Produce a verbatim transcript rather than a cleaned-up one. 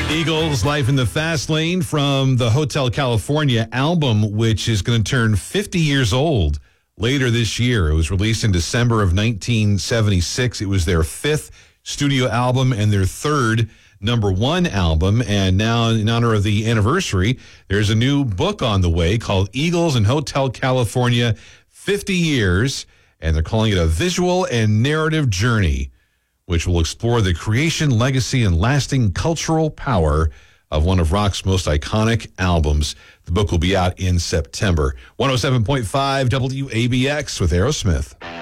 Eagles' Life in the Fast Lane from the Hotel California album, which is going to turn fifty years old later this year. It was released in December of nineteen seventy-six. It was their fifth studio album and their third number one album. And now, in honor of the anniversary, there's a new book on the way called Eagles and Hotel California, fifty years. And they're calling it a visual and narrative journey, which will explore the creation, legacy, and lasting cultural power of one of rock's most iconic albums. The book will be out in September. one oh seven point five W A B X with Aerosmith.